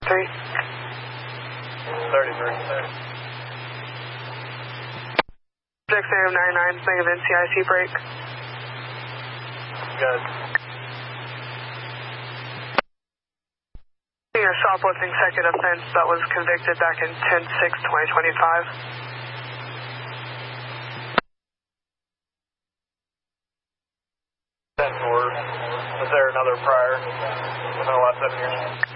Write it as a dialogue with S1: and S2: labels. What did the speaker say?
S1: 3.
S2: 33.
S1: 6AM99, make an NCIC break.
S2: Good.
S1: Your shoplifting second offense that was convicted back in 10/6/2025.
S2: 10-4. Was there another prior within the last 7 years?